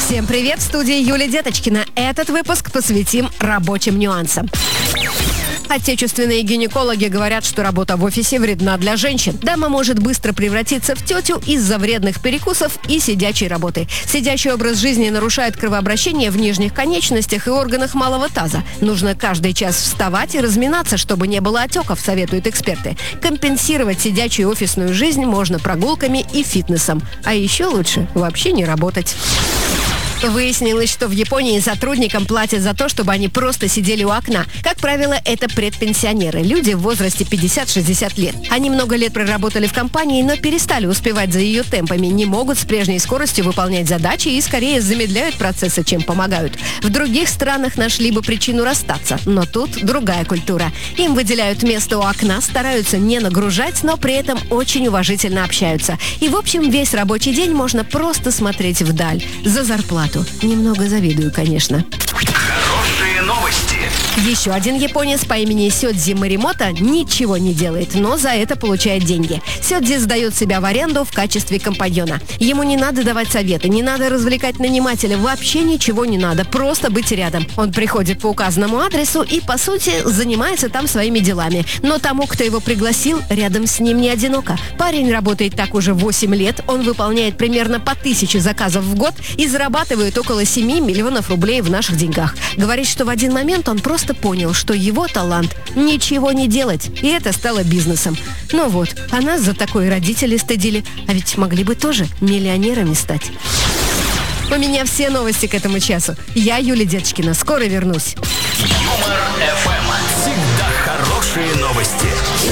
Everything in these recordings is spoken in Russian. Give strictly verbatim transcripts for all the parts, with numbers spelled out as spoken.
Всем привет, в студии Юлия Деточкина. Этот выпуск посвятим рабочим нюансам. Отечественные гинекологи говорят, что работа в офисе вредна для женщин. Дама может быстро превратиться в тетю из-за вредных перекусов и сидячей работы. Сидячий образ жизни нарушает кровообращение в нижних конечностях и органах малого таза. Нужно каждый час вставать и разминаться, чтобы не было отеков, советуют эксперты. Компенсировать сидячую офисную жизнь можно прогулками и фитнесом. А еще лучше вообще не работать. Выяснилось, что в Японии сотрудникам платят за то, чтобы они просто сидели у окна. Как правило, это предпенсионеры, люди в возрасте пятьдесят-шестьдесят лет. Они много лет проработали в компании, но перестали успевать за ее темпами, не могут с прежней скоростью выполнять задачи и скорее замедляют процессы, чем помогают. В других странах нашли бы причину расстаться, но тут другая культура. Им выделяют место у окна, стараются не нагружать, но при этом очень уважительно общаются. И, в общем, весь рабочий день можно просто смотреть вдаль, за зарплату. Немного завидую, конечно. Хорошие новости. Еще один японец по имени Сёдзи Моримото ничего не делает, но за это получает деньги. Сёдзи сдает себя в аренду в качестве компаньона. Ему не надо давать советы, не надо развлекать нанимателя, вообще ничего не надо, просто быть рядом. Он приходит по указанному адресу и, по сути, занимается там своими делами. Но тому, кто его пригласил, рядом с ним не одиноко. Парень работает так уже восемь лет, он выполняет примерно по тысяче заказов в год и зарабатывает около семи миллионов рублей в наших деньгах. Говорит, что в один момент он просто понял, что его талант ничего не делать, и это стало бизнесом. Ну вот, а нас за такое родители стыдили, а ведь могли бы тоже миллионерами стать. У меня все новости к этому часу. Я Юлия Деточкина, скоро вернусь. Юмор эф эм. Всегда хорошие новости.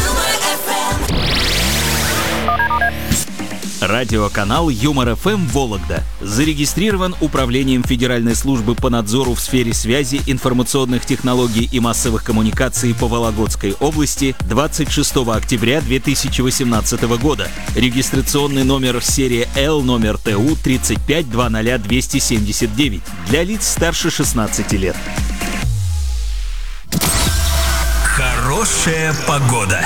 Радиоканал Юмор эф эм Вологда зарегистрирован Управлением Федеральной службы по надзору в сфере связи, информационных технологий и массовых коммуникаций по Вологодской области двадцать шестого октября две тысячи восемнадцатого года. Регистрационный номер серия Л номер Т У тридцать пять двадцать двести семьдесят девять для лиц старше шестнадцати лет. Хорошая погода.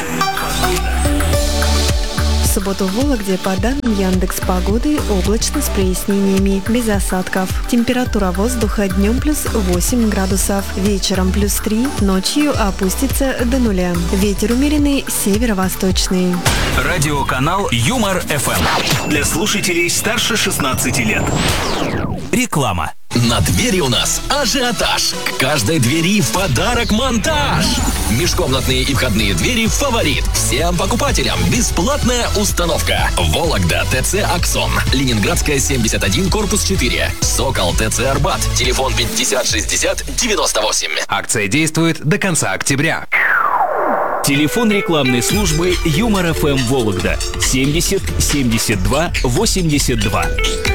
В субботу в Вологде, по данным Яндекс.Погоды, облачно с прояснениями, без осадков. Температура воздуха днем плюс восемь градусов, вечером плюс три, ночью опустится до нуля. Ветер умеренный, северо-восточный. Радиоканал Юмор эф эм. Для слушателей старше шестнадцати лет. Реклама. На двери у нас ажиотаж. К каждой двери в подарок монтаж. Межкомнатные и входные двери «Фаворит». Всем покупателям бесплатная установка. Вологда, ТЦ «Аксон». Ленинградская, семьдесят один, корпус четыре. Сокол, ТЦ «Арбат». Телефон пятьдесят шестьдесят девяносто восемь. Акция действует до конца октября. Телефон рекламной службы Юмор эф эм Вологда семьдесят семьдесят два восемьдесят два.